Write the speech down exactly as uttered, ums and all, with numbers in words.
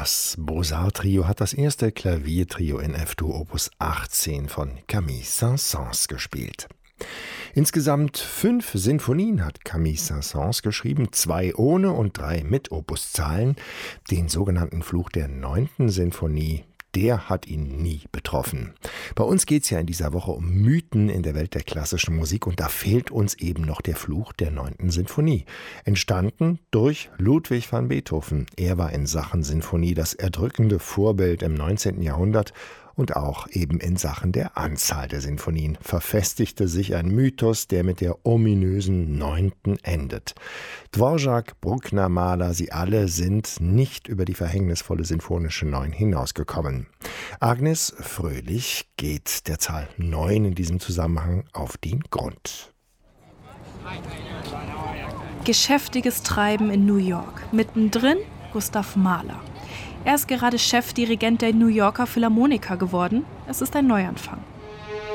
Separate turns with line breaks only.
Das Beaux-Arts-Trio hat das erste Klaviertrio in F-Dur Opus achtzehn von Camille Saint-Saëns gespielt. Insgesamt fünf Sinfonien hat Camille Saint-Saëns geschrieben, zwei ohne und drei mit Opuszahlen. Den sogenannten Fluch der neunten Sinfonie, der hat ihn nie betroffen. Bei uns geht es ja in dieser Woche um Mythen in der Welt der klassischen Musik und da fehlt uns eben noch der Fluch der neunten Sinfonie. Entstanden durch Ludwig van Beethoven. Er war in Sachen Sinfonie das erdrückende Vorbild im neunzehnten Jahrhundert und auch eben in Sachen der Anzahl der Sinfonien verfestigte sich ein Mythos, der mit der ominösen neunten endet. Dvorak, Bruckner, Mahler, sie alle sind nicht über die verhängnisvolle sinfonische Neun hinausgekommen. Agnes Fröhlich geht der Zahl neun in diesem Zusammenhang auf den Grund.
Geschäftiges Treiben in New York. Mittendrin Gustav Mahler. Er ist gerade Chefdirigent der New Yorker Philharmoniker geworden. Es ist ein Neuanfang.